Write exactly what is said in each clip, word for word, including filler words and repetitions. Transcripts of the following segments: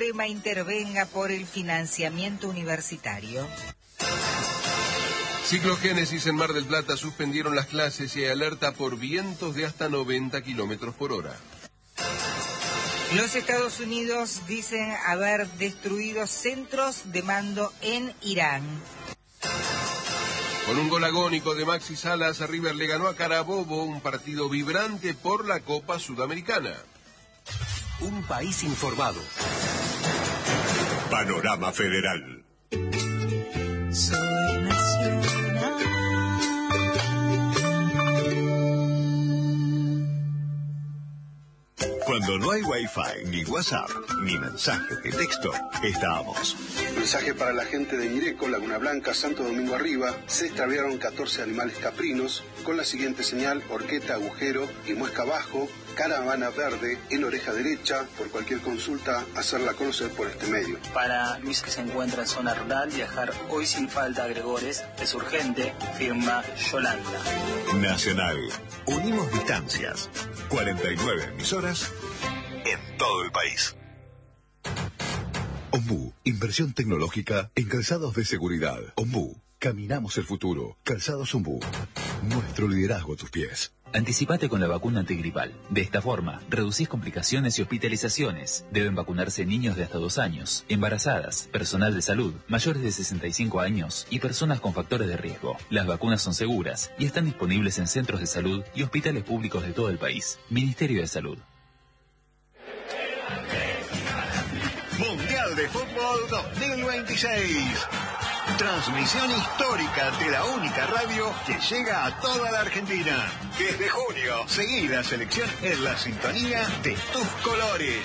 Suprema intervenga por el financiamiento universitario. Ciclogénesis en Mar del Plata suspendieron las clases y hay alerta por vientos de hasta noventa kilómetros por hora. Los Estados Unidos dicen haber destruido centros de mando en Irán. Con un gol agónico de Maxi Salas, River le ganó a Carabobo, un partido vibrante por la Copa Sudamericana. Un país informado. Panorama Federal. Soy nacional. Cuando no hay Wi-Fi, ni WhatsApp, ni mensajes de texto, estamos. Mensaje para la gente de Mireco, Laguna Blanca, Santo Domingo Arriba. Se extraviaron catorce animales caprinos con la siguiente señal: horqueta, agujero y muesca abajo, caravana verde en oreja derecha. Por cualquier consulta, hacerla conocer por este medio. Para Luis, que se encuentra en zona rural, viajar hoy sin falta a Gregores es urgente, firma Yolanda. Nacional. Unimos distancias. cuarenta y nueve emisoras en todo el país. Ombú, inversión tecnológica en calzados de seguridad. Ombú, caminamos el futuro. Calzados Ombú, nuestro liderazgo a tus pies. Anticipate con la vacuna antigripal. De esta forma, reducís complicaciones y hospitalizaciones. Deben vacunarse niños de hasta dos años, embarazadas, personal de salud, mayores de sesenta y cinco años y personas con factores de riesgo. Las vacunas son seguras y están disponibles en centros de salud y hospitales públicos de todo el país. Ministerio de Salud. Mundial de Fútbol dos mil veintiséis. Transmisión histórica de la única radio que llega a toda la Argentina. Desde junio, seguí la selección en la sintonía de tus colores.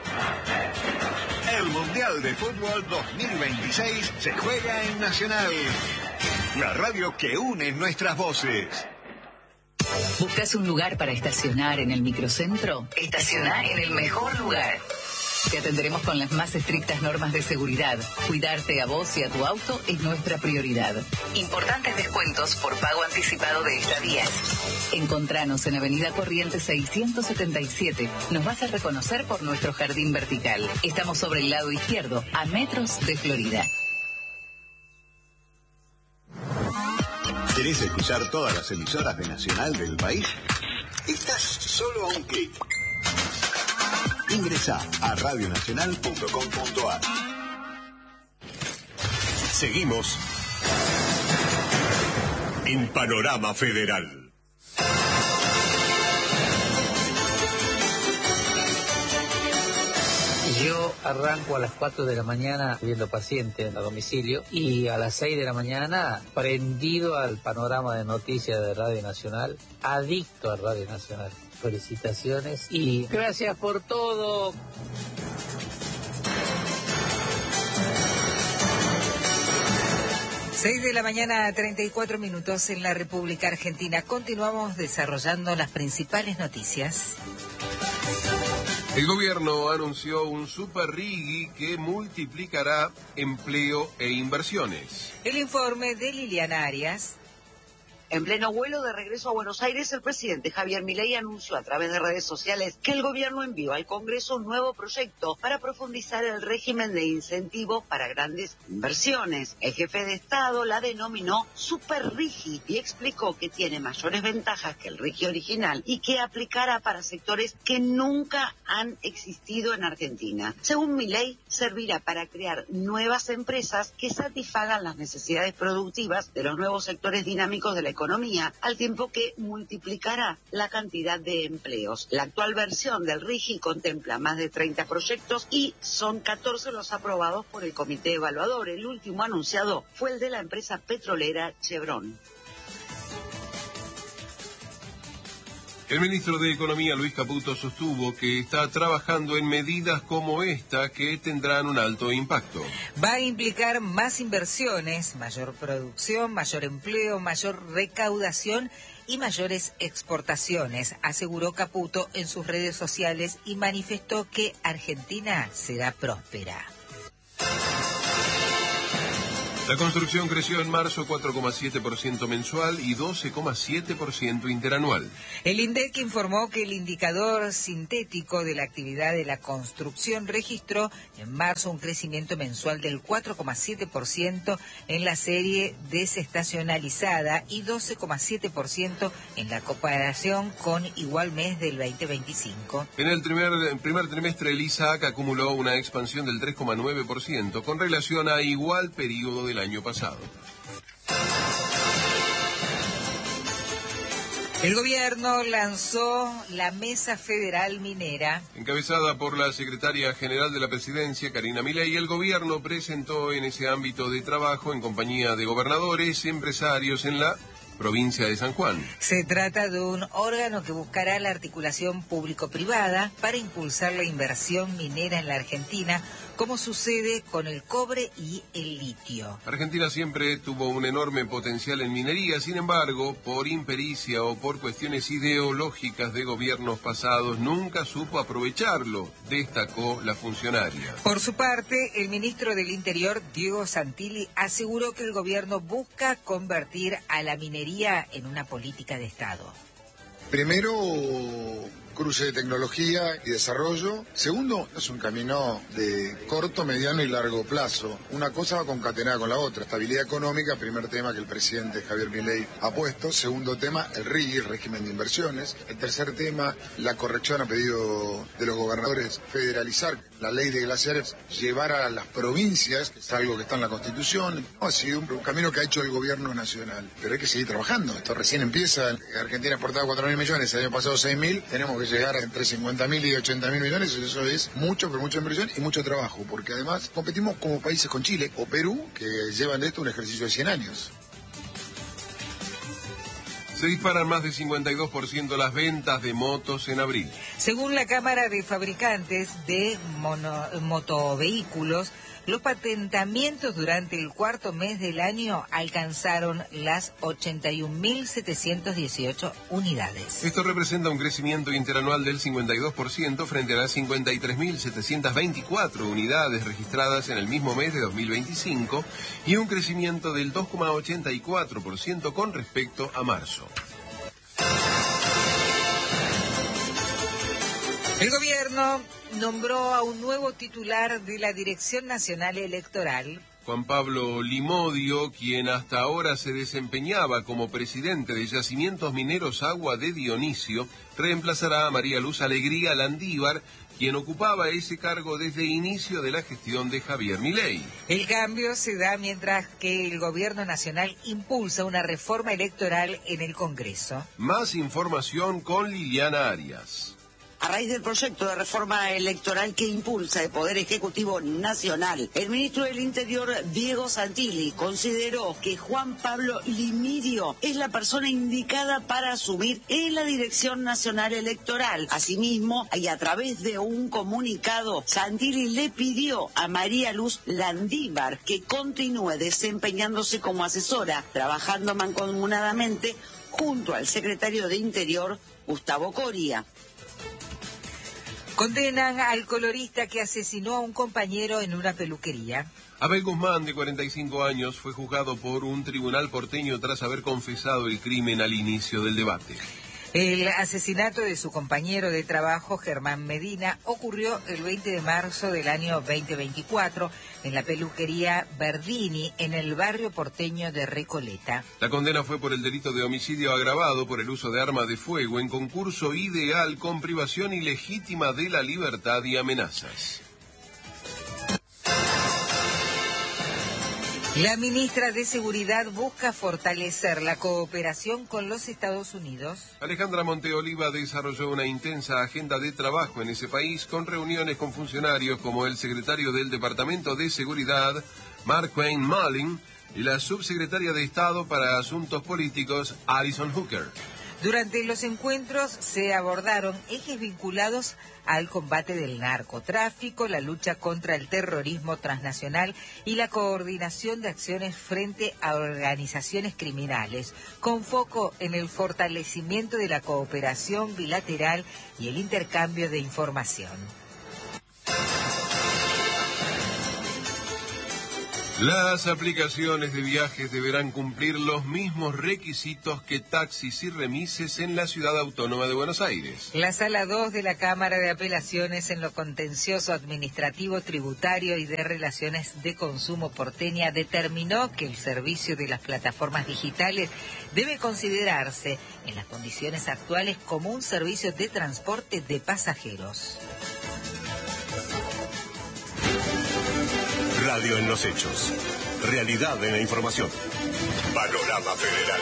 El Mundial de Fútbol dos mil veintiséis se juega en Nacional, la radio que une nuestras voces. ¿Buscas un lugar para estacionar en el microcentro? Estacioná en el mejor lugar. Te atenderemos con las más estrictas normas de seguridad. Cuidarte a vos y a tu auto es nuestra prioridad. Importantes descuentos por pago anticipado de estadías. Encontranos en Avenida Corrientes seiscientos setenta y siete. Nos vas a reconocer por nuestro jardín vertical. Estamos sobre el lado izquierdo, a metros de Florida. ¿Querés escuchar todas las emisoras de Nacional del país? Estás solo a un clic. Ingresá a radionacional punto com punto a r. Seguimos en Panorama Federal. Yo arranco a las cuatro de la mañana viendo pacientes a domicilio y a las seis de la mañana prendido al panorama de noticias de Radio Nacional, adicto a Radio Nacional. Felicitaciones y gracias por todo. seis de la mañana, treinta y cuatro minutos en la República Argentina. Continuamos desarrollando las principales noticias. El gobierno anunció un super RIGI que multiplicará empleo e inversiones. El informe de Liliana Arias. En pleno vuelo de regreso a Buenos Aires, el presidente Javier Milei anunció a través de redes sociales que el gobierno envió al Congreso un nuevo proyecto para profundizar el régimen de incentivos para grandes inversiones. El jefe de Estado la denominó Super RIGI y explicó que tiene mayores ventajas que el RIGI original y que aplicará para sectores que nunca han existido en Argentina. Según Milei, servirá para crear nuevas empresas que satisfagan las necesidades productivas de los nuevos sectores dinámicos de la economía, al tiempo que multiplicará la cantidad de empleos. La actual versión del RIGI contempla más de treinta proyectos y son catorce los aprobados por el comité evaluador. El último anunciado fue el de la empresa petrolera Chevron. El ministro de Economía, Luis Caputo, sostuvo que está trabajando en medidas como esta que tendrán un alto impacto. Va a implicar más inversiones, mayor producción, mayor empleo, mayor recaudación y mayores exportaciones, aseguró Caputo en sus redes sociales y manifestó que Argentina será próspera. La construcción creció en marzo cuatro coma siete por ciento mensual y doce coma siete por ciento interanual. El INDEC informó que el indicador sintético de la actividad de la construcción registró en marzo un crecimiento mensual del cuatro coma siete por ciento en la serie desestacionalizada y doce coma siete por ciento en la comparación con igual mes del veinte veinticinco. En el primer, el primer trimestre el ISAAC acumuló una expansión del tres coma nueve por ciento con relación a igual periodo del año pasado. El gobierno lanzó la Mesa Federal Minera. Encabezada por la secretaria general de la presidencia, Karina Milei, el gobierno presentó en ese ámbito de trabajo en compañía de gobernadores y empresarios en la provincia de San Juan. Se trata de un órgano que buscará la articulación público-privada para impulsar la inversión minera en la Argentina, como sucede con el cobre y el litio. Argentina siempre tuvo un enorme potencial en minería, sin embargo, por impericia o por cuestiones ideológicas de gobiernos pasados, nunca supo aprovecharlo, destacó la funcionaria. Por su parte, el ministro del Interior, Diego Santilli, aseguró que el gobierno busca convertir a la minería en una política de Estado. Primero, cruce de tecnología y desarrollo. Segundo, es un camino de corto, mediano y largo plazo. Una cosa va concatenada con la otra. Estabilidad económica, primer tema que el presidente Javier Milei ha puesto. Segundo tema, el R I I, el régimen de inversiones. El tercer tema, la corrección a pedido de los gobernadores, federalizar la ley de glaciares, llevar a las provincias, que es algo que está en la Constitución. Ha sido un camino que ha hecho el gobierno nacional. Pero hay que seguir trabajando. Esto recién empieza. Argentina ha exportado cuatro mil millones, el año pasado seis mil. Tenemos que llegar a entre cincuenta mil y ochenta mil millones, eso es mucho, pero mucha inversión y mucho trabajo, porque además competimos como países con Chile o Perú, que llevan de esto un ejercicio de cien años. Se disparan más de cincuenta y dos por ciento las ventas de motos en abril. Según la Cámara de Fabricantes de mono, Motovehículos, los patentamientos durante el cuarto mes del año alcanzaron las ochenta y un mil setecientas dieciocho unidades. Esto representa un crecimiento interanual del cincuenta y dos por ciento frente a las cincuenta y tres mil setecientas veinticuatro unidades registradas en el mismo mes de dos mil veinticinco y un crecimiento del dos coma ochenta y cuatro por ciento con respecto a marzo. El gobierno nombró a un nuevo titular de la Dirección Nacional Electoral. Juan Pablo Limodio, quien hasta ahora se desempeñaba como presidente de Yacimientos Mineros Agua de Dionisio, reemplazará a María Luz Alegría Landívar, quien ocupaba ese cargo desde inicio de la gestión de Javier Milei. El cambio se da mientras que el gobierno nacional impulsa una reforma electoral en el Congreso. Más información con Liliana Arias. A raíz del proyecto de reforma electoral que impulsa el Poder Ejecutivo Nacional, el ministro del Interior, Diego Santilli, consideró que Juan Pablo Limidio es la persona indicada para asumir en la Dirección Nacional Electoral. Asimismo, y a través de un comunicado, Santilli le pidió a María Luz Landívar que continúe desempeñándose como asesora, trabajando mancomunadamente junto al secretario de Interior, Gustavo Coria. Condenan al colorista que asesinó a un compañero en una peluquería. Abel Guzmán, de cuarenta y cinco años, fue juzgado por un tribunal porteño tras haber confesado el crimen al inicio del debate. El asesinato de su compañero de trabajo, Germán Medina, ocurrió el veinte de marzo del año veinte veinticuatro en la peluquería Verdini, en el barrio porteño de Recoleta. La condena fue por el delito de homicidio agravado por el uso de arma de fuego en concurso ideal con privación ilegítima de la libertad y amenazas. La ministra de Seguridad busca fortalecer la cooperación con los Estados Unidos. Alejandra Monteoliva desarrolló una intensa agenda de trabajo en ese país con reuniones con funcionarios como el secretario del Departamento de Seguridad, Mark Wayne Mullin, y la subsecretaria de Estado para Asuntos Políticos, Alison Hooker. Durante los encuentros se abordaron ejes vinculados al combate del narcotráfico, la lucha contra el terrorismo transnacional y la coordinación de acciones frente a organizaciones criminales, con foco en el fortalecimiento de la cooperación bilateral y el intercambio de información. Las aplicaciones de viajes deberán cumplir los mismos requisitos que taxis y remises en la Ciudad Autónoma de Buenos Aires. La Sala dos de la Cámara de Apelaciones en lo contencioso administrativo, tributario y de relaciones de consumo porteña determinó que el servicio de las plataformas digitales debe considerarse en las condiciones actuales como un servicio de transporte de pasajeros. Radio en los hechos. Realidad en la información. Panorama Federal.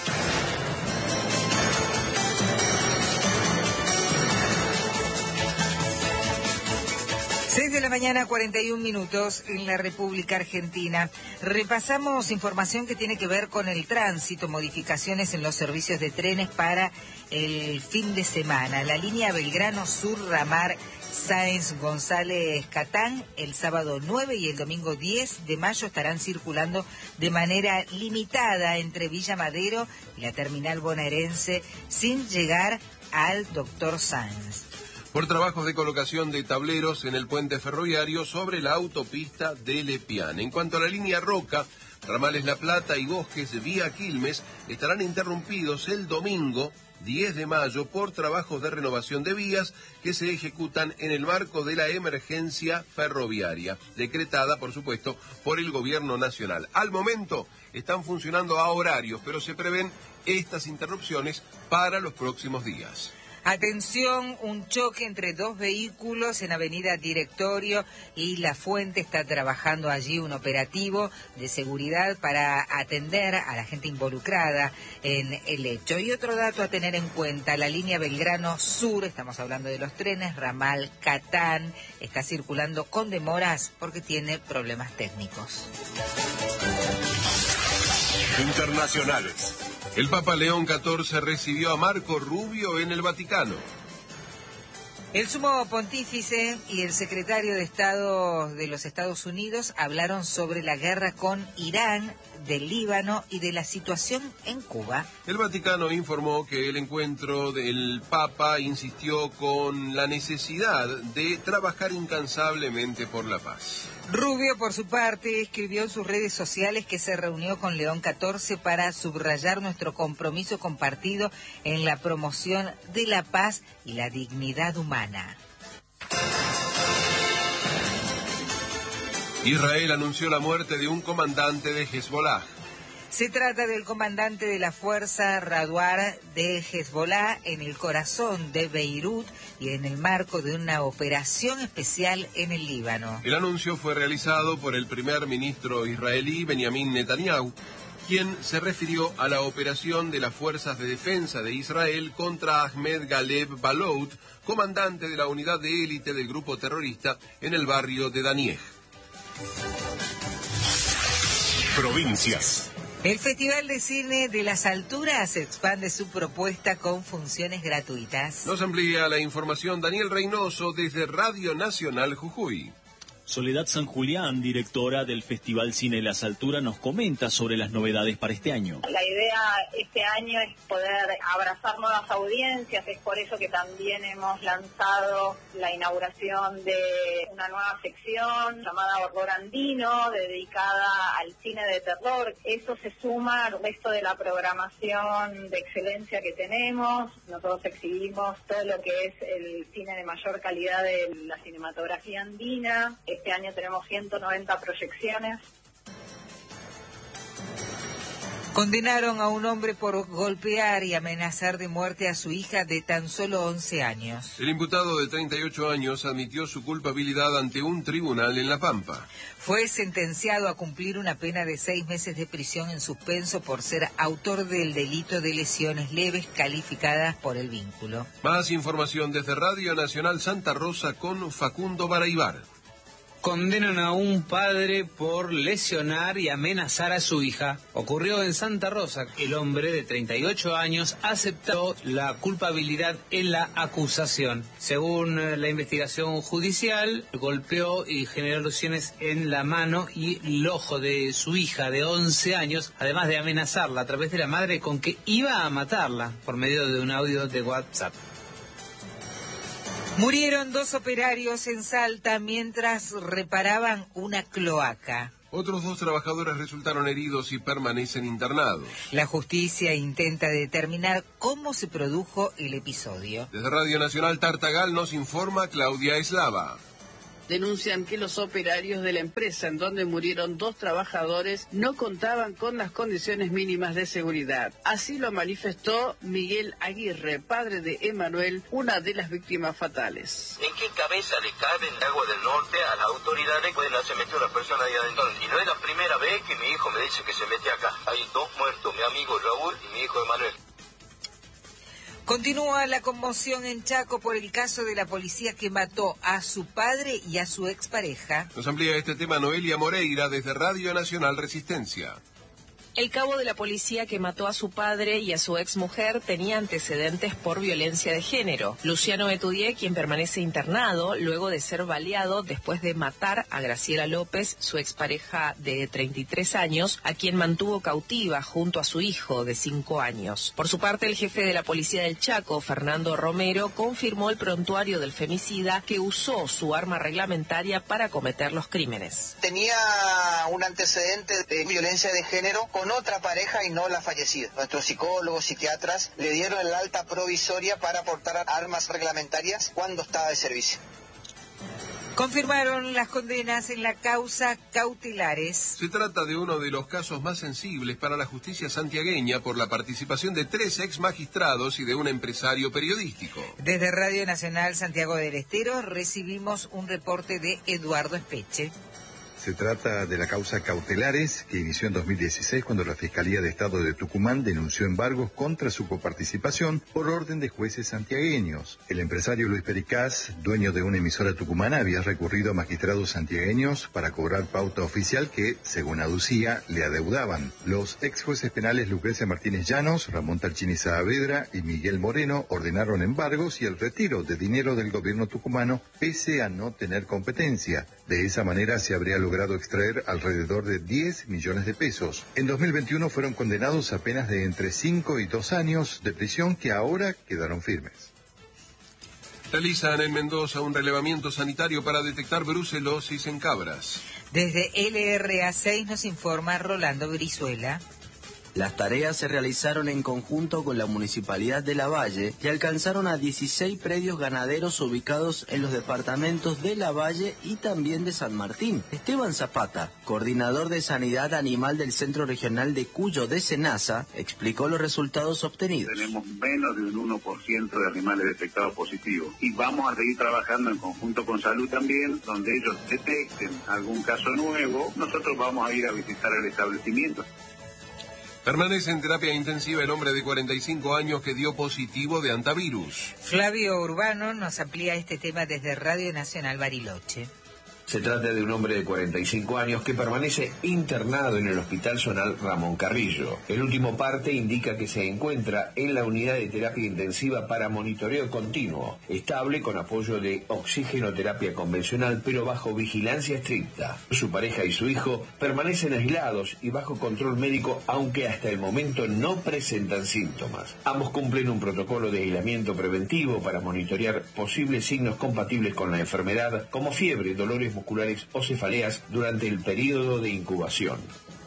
seis de la mañana, cuarenta y un minutos en la República Argentina. Repasamos información que tiene que ver con el tránsito, modificaciones en los servicios de trenes para el fin de semana. La línea Belgrano Sur Ramar Sáenz González Catán, el sábado nueve y el domingo diez de mayo estarán circulando de manera limitada entre Villa Madero y la terminal bonaerense sin llegar al Doctor Sáenz. Por trabajos de colocación de tableros en el puente ferroviario sobre la autopista de Lepián. En cuanto a la línea Roca, ramales La Plata y Bosques vía Quilmes estarán interrumpidos el domingo diez de mayo por trabajos de renovación de vías que se ejecutan en el marco de la emergencia ferroviaria, decretada, por supuesto, por el Gobierno Nacional. Al momento están funcionando a horarios, pero se prevén estas interrupciones para los próximos días. Atención, un choque entre dos vehículos en Avenida Directorio y La Fuente. Está trabajando allí un operativo de seguridad para atender a la gente involucrada en el hecho. Y otro dato a tener en cuenta, la línea Belgrano Sur, estamos hablando de los trenes, ramal Catán, está circulando con demoras porque tiene problemas técnicos. Internacionales. El Papa León catorce recibió a Marco Rubio en el Vaticano. El sumo pontífice y el secretario de Estado de los Estados Unidos hablaron sobre la guerra con Irán, del Líbano y de la situación en Cuba. El Vaticano informó que el encuentro del Papa insistió con la necesidad de trabajar incansablemente por la paz. Rubio, por su parte, escribió en sus redes sociales que se reunió con León catorce para subrayar nuestro compromiso compartido en la promoción de la paz y la dignidad humana. Israel anunció la muerte de un comandante de Hezbollah. Se trata del comandante de la fuerza Radwar de Hezbollah en el corazón de Beirut y en el marco de una operación especial en el Líbano. El anuncio fue realizado por el primer ministro israelí Benjamin Netanyahu, quien se refirió a la operación de las fuerzas de defensa de Israel contra Ahmed Galeb Balout, comandante de la unidad de élite del grupo terrorista en el barrio de Daniej. Provincias. El Festival de Cine de las Alturas expande su propuesta con funciones gratuitas. Nos amplía la información Daniel Reynoso desde Radio Nacional Jujuy. Soledad San Julián, directora del Festival Cine de las Alturas, nos comenta sobre las novedades para este año. La idea este año es poder abrazar nuevas audiencias, es por eso que también hemos lanzado la inauguración de una nueva sección llamada Horror Andino, dedicada al cine de terror. Eso se suma al resto de la programación de excelencia que tenemos. Nosotros exhibimos todo lo que es el cine de mayor calidad de la cinematografía andina. Este año tenemos ciento noventa proyecciones. Condenaron a un hombre por golpear y amenazar de muerte a su hija de tan solo once años. El imputado de treinta y ocho años admitió su culpabilidad ante un tribunal en La Pampa. Fue sentenciado a cumplir una pena de seis meses de prisión en suspenso por ser autor del delito de lesiones leves calificadas por el vínculo. Más información desde Radio Nacional Santa Rosa con Facundo Baraibar. Condenan a un padre por lesionar y amenazar a su hija. Ocurrió en Santa Rosa. El hombre de treinta y ocho años aceptó la culpabilidad en la acusación. Según la investigación judicial, golpeó y generó lesiones en la mano y el ojo de su hija de once años, además de amenazarla a través de la madre con que iba a matarla por medio de un audio de WhatsApp. Murieron dos operarios en Salta mientras reparaban una cloaca. Otros dos trabajadores resultaron heridos y permanecen internados. La justicia intenta determinar cómo se produjo el episodio. Desde Radio Nacional Tartagal nos informa Claudia Eslava. Denuncian que los operarios de la empresa en donde murieron dos trabajadores no contaban con las condiciones mínimas de seguridad. Así lo manifestó Miguel Aguirre, padre de Emanuel, una de las víctimas fatales. ¿En qué cabeza le cabe en Agua del Norte a las autoridades cuando se metió una persona ahí adentro? Y no es la primera vez que mi hijo me dice que se mete acá. Hay dos muertos, mi amigo Raúl y mi hijo Emanuel. Continúa la conmoción en Chaco por el caso de la policía que mató a su padre y a su expareja. Nos amplía este tema Noelia Moreira desde Radio Nacional Resistencia. El cabo de la policía que mató a su padre y a su exmujer tenía antecedentes por violencia de género. Luciano Etudié, quien permanece internado luego de ser baleado después de matar a Graciela López, su expareja de treinta y tres años, a quien mantuvo cautiva junto a su hijo de cinco años. Por su parte, el jefe de la policía del Chaco, Fernando Romero, confirmó el prontuario del femicida que usó su arma reglamentaria para cometer los crímenes. Tenía un antecedente de violencia de género con otra pareja y no la fallecida. Nuestros psicólogos, psiquiatras le dieron el alta provisoria para portar armas reglamentarias cuando estaba de servicio. Confirmaron las condenas en la causa cautelares. Se trata de uno de los casos más sensibles para la justicia santiagueña por la participación de tres ex magistrados y de un empresario periodístico. Desde Radio Nacional Santiago del Estero recibimos un reporte de Eduardo Espeche. Se trata de la causa cautelares que inició en dos mil dieciséis cuando la Fiscalía de Estado de Tucumán denunció embargos contra su coparticipación por orden de jueces santiagueños. El empresario Luis Pericaz, dueño de una emisora tucumana, había recurrido a magistrados santiagueños para cobrar pauta oficial que, según aducía, le adeudaban. Los ex jueces penales Lucrecia Martínez Llanos, Ramón Talchini Saavedra y Miguel Moreno ordenaron embargos y el retiro de dinero del gobierno tucumano pese a no tener competencia. De esa manera se habría logrado extraer alrededor de diez millones de pesos. En dos mil veintiuno fueron condenados a penas de entre cinco y dos años de prisión que ahora quedaron firmes. Realizan en Mendoza un relevamiento sanitario para detectar brucelosis en cabras. Desde L R A seis nos informa Rolando Brizuela. Las tareas se realizaron en conjunto con la Municipalidad de Lavalle y alcanzaron a dieciséis predios ganaderos ubicados en los departamentos de Lavalle y también de San Martín. Esteban Zapata, coordinador de Sanidad Animal del Centro Regional de Cuyo de Senasa, explicó los resultados obtenidos. Tenemos menos de un uno por ciento de animales detectados positivos y vamos a seguir trabajando en conjunto con Salud también, donde ellos detecten algún caso nuevo, nosotros vamos a ir a visitar el establecimiento. Permanece en terapia intensiva el hombre de cuarenta y cinco años que dio positivo de antivirus. Flavio Urbano nos amplía este tema desde Radio Nacional Bariloche. Se trata de un hombre de cuarenta y cinco años que permanece internado en el Hospital Zonal Ramón Carrillo. El último parte indica que se encuentra en la unidad de terapia intensiva para monitoreo continuo, estable con apoyo de oxigenoterapia convencional, pero bajo vigilancia estricta. Su pareja y su hijo permanecen aislados y bajo control médico, aunque hasta el momento no presentan síntomas. Ambos cumplen un protocolo de aislamiento preventivo para monitorear posibles signos compatibles con la enfermedad, como fiebre, dolores musculares o cefaleas durante el periodo de incubación.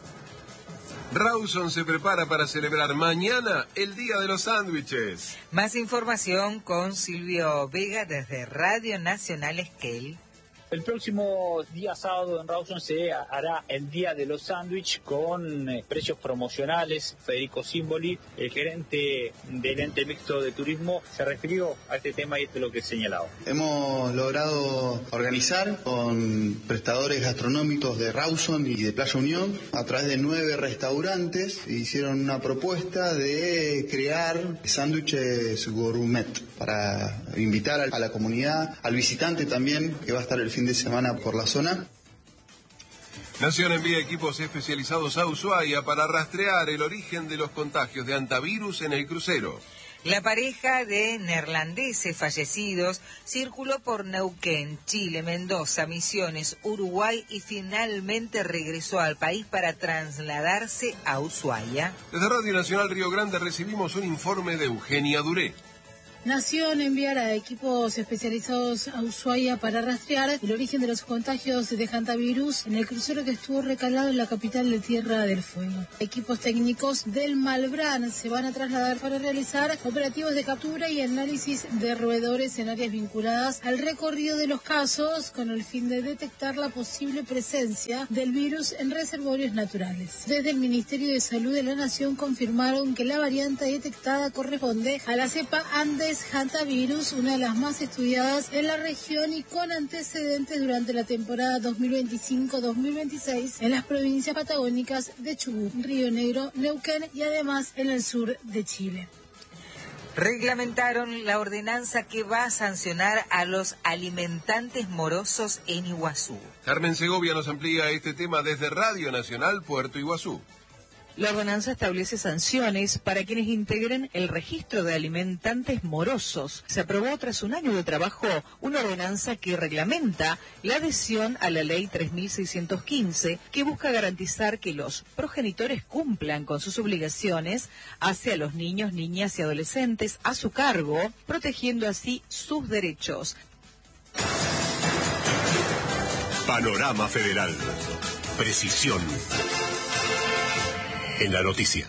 Rawson se prepara para celebrar mañana el Día de los Sándwiches. Más información con Silvio Vega desde Radio Nacional Esquel. El próximo día sábado en Rawson se hará el Día de los Sándwich con eh, precios promocionales. Federico Simboli, el gerente del ente mixto de turismo, se refirió a este tema y esto es lo que señalaba. Hemos logrado organizar con prestadores gastronómicos de Rawson y de Playa Unión, a través de nueve restaurantes, hicieron una propuesta de crear sándwiches gourmet para invitar a la comunidad, al visitante también, que va a estar el fin de semana por la zona. Nación envía equipos especializados a Ushuaia para rastrear el origen de los contagios de antivirus en el crucero. La pareja de neerlandeses fallecidos circuló por Neuquén, Chile, Mendoza, Misiones, Uruguay y finalmente regresó al país para trasladarse a Ushuaia. Desde Radio Nacional Río Grande recibimos un informe de Eugenia Duré. Nación enviará equipos especializados a Ushuaia para rastrear el origen de los contagios de hantavirus en el crucero que estuvo recalado en la capital de Tierra del Fuego. Equipos técnicos del Malbrán se van a trasladar para realizar operativos de captura y análisis de roedores en áreas vinculadas al recorrido de los casos con el fin de detectar la posible presencia del virus en reservorios naturales. Desde el Ministerio de Salud de la Nación confirmaron que la variante detectada corresponde a la cepa Andes hantavirus, una de las más estudiadas en la región y con antecedentes durante la temporada dos mil veinticinco dos mil veintiséis en las provincias patagónicas de Chubut, Río Negro, Neuquén y además en el sur de Chile. Reglamentaron la ordenanza que va a sancionar a los alimentantes morosos en Iguazú. Carmen Segovia nos amplía este tema desde Radio Nacional Puerto Iguazú. La ordenanza establece sanciones para quienes integren el registro de alimentantes morosos. Se aprobó tras un año de trabajo una ordenanza que reglamenta la adhesión a la ley tres mil seiscientos quince, que busca garantizar que los progenitores cumplan con sus obligaciones hacia los niños, niñas y adolescentes a su cargo, protegiendo así sus derechos. Panorama Federal. Precisión en la noticia.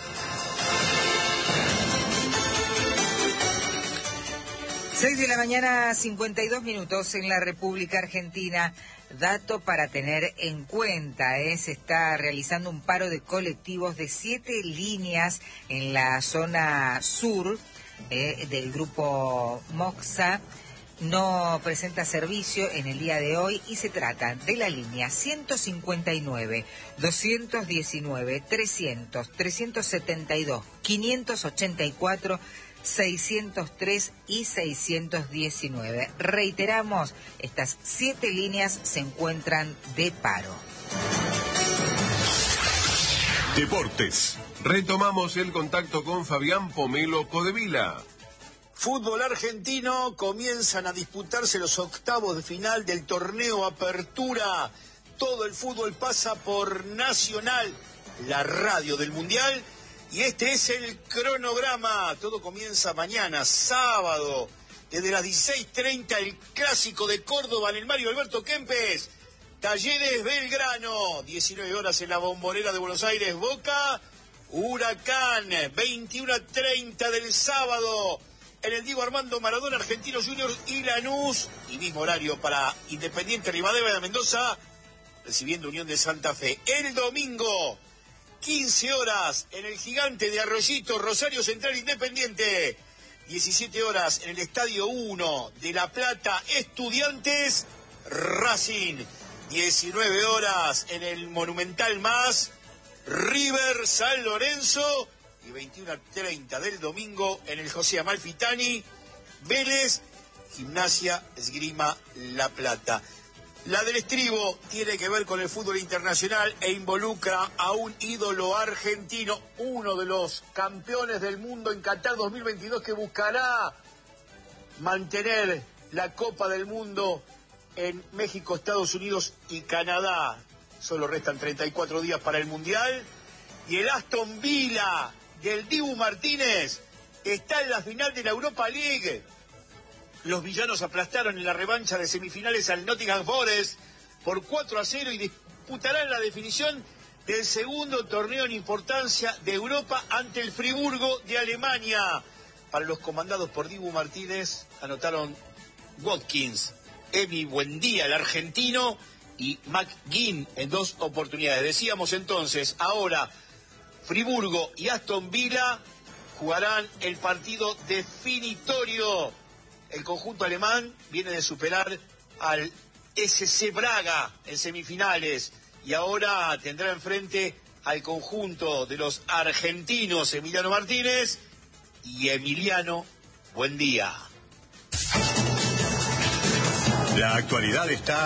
seis de la mañana, cincuenta y dos minutos en la República Argentina. Dato para tener en cuenta, ¿eh? Se está realizando un paro de colectivos de siete líneas en la zona sur eh, del grupo Moxa. No presenta servicio en el día de hoy y se trata de la línea ciento cincuenta y nueve, doscientos diecinueve, trescientos, trescientos setenta y dos, quinientos ochenta y cuatro, seiscientos tres y seiscientos diecinueve. Reiteramos, estas siete líneas se encuentran de paro. Deportes. Retomamos el contacto con Fabián Pomelo Codevila. Fútbol argentino, comienzan a disputarse los octavos de final del torneo Apertura. Todo el fútbol pasa por Nacional, la radio del Mundial. Y este es el cronograma. Todo comienza mañana, sábado, desde las dieciséis treinta, el clásico de Córdoba en el Mario Alberto Kempes. Talleres Belgrano, diecinueve horas en la Bombonera de Buenos Aires, Boca. Huracán, veintiuno treinta del sábado. En el Diego Armando Maradona, Argentinos Juniors y Lanús, y mismo horario para Independiente Rivadavia de Mendoza, recibiendo Unión de Santa Fe. El domingo, quince horas, en el Gigante de Arroyito, Rosario Central Independiente. diecisiete horas, en el Estadio uno de La Plata, Estudiantes Racing. diecinueve horas, en el Monumental Más, River San Lorenzo. Y veintiuno treinta del domingo en el José Amalfitani, Vélez, Gimnasia Esgrima La Plata. La del estribo tiene que ver con el fútbol internacional e involucra a un ídolo argentino, uno de los campeones del mundo en Qatar dos mil veintidós, que buscará mantener la Copa del Mundo en México, Estados Unidos y Canadá. Solo restan treinta y cuatro días para el Mundial. Y el Aston Villa del Dibu Martínez está en la final de la Europa League. Los villanos aplastaron en la revancha de semifinales al Nottingham Forest por cuatro a cero y disputarán la definición del segundo torneo en importancia de Europa ante el Friburgo de Alemania. Para los comandados por Dibu Martínez anotaron Watkins, Emi Buendía, el argentino, y McGinn en dos oportunidades. Decíamos entonces, ahora Friburgo y Aston Villa jugarán el partido definitorio. El conjunto alemán viene de superar al S C Braga en semifinales y ahora tendrá enfrente al conjunto de los argentinos Emiliano Martínez y Emiliano Buendía. La actualidad está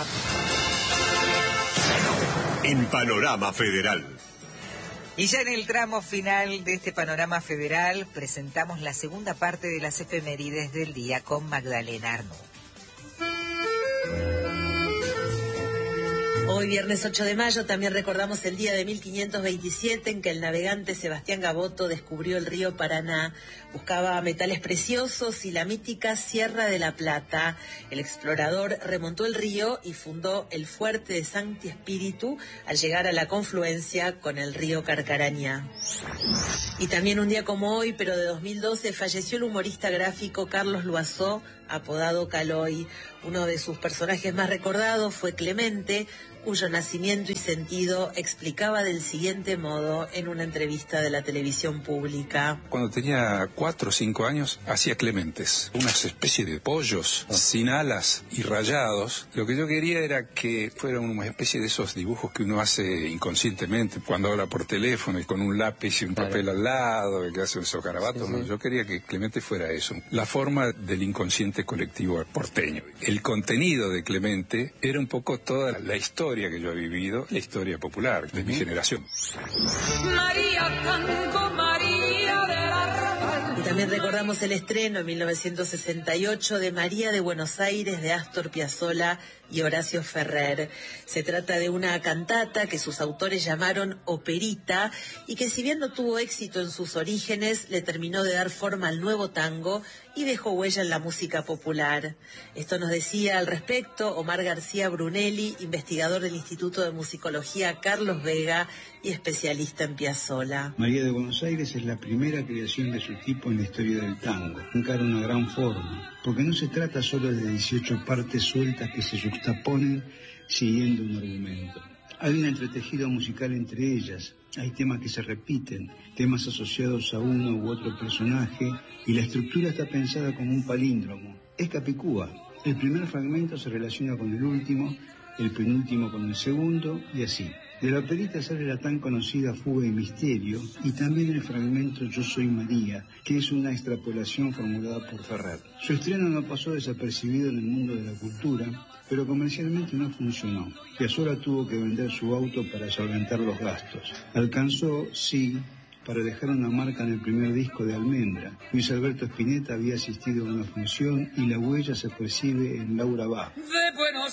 en Panorama Federal. Y ya en el tramo final de este Panorama Federal presentamos la segunda parte de las efemérides del día con Magdalena Arnaud. Hoy, viernes ocho de mayo, también recordamos el día de mil quinientos veintisiete en que el navegante Sebastián Gaboto descubrió el río Paraná. Buscaba metales preciosos y la mítica Sierra de la Plata. El explorador remontó el río y fundó el fuerte de Sancti Spíritu al llegar a la confluencia con el río Carcarañá. Y también un día como hoy, pero de dos mil doce, falleció el humorista gráfico Carlos Loazó, apodado Caloi. Uno de sus personajes más recordados fue Clemente, cuyo nacimiento y sentido explicaba del siguiente modo en una entrevista de la televisión pública. Cuando tenía cuatro o cinco años, hacía Clementes, unas especies de pollos sin alas y rayados. Lo que yo quería era que fueran una especie de esos dibujos que uno hace inconscientemente cuando habla por teléfono y con un lápiz y un papel claro. al lado, que hace esos garabatos. Sí, sí. ¿no? Yo quería que Clemente fuera eso, la forma del inconsciente colectivo porteño. El contenido de Clemente era un poco toda la historia que yo he vivido, la historia popular de uh-huh. mi generación. María Canco, María de la... Y también recordamos el estreno en mil novecientos sesenta y ocho de María de Buenos Aires de Astor Piazzolla y Horacio Ferrer. Se trata de una cantata que sus autores llamaron operita y que, si bien no tuvo éxito en sus orígenes, le terminó de dar forma al nuevo tango y dejó huella en la música popular. Esto nos decía al respecto Omar García Brunelli, investigador del Instituto de Musicología Carlos Vega y especialista en Piazzolla. María de Buenos Aires es la primera creación de su tipo en la historia del tango. Encara una gran forma, porque no se trata solo de dieciocho partes sueltas que se juxtaponen siguiendo un argumento. Hay un entretejido musical entre ellas, hay temas que se repiten, temas asociados a uno u otro personaje, y la estructura está pensada como un palíndromo. Es Capicúa. El primer fragmento se relaciona con el último, el penúltimo con el segundo, y así. De la operita sale la tan conocida Fuga y Misterio, y también el fragmento Yo Soy María, que es una extrapolación formulada por Ferrer. Su estreno no pasó desapercibido en el mundo de la cultura, pero comercialmente no funcionó. Piazzolla tuvo que vender su auto para solventar los gastos. Alcanzó, sí, para dejar una marca en el primer disco de Almendra. Luis Alberto Spinetta había asistido a una función y la huella se percibe en Laura Bach. De Buenos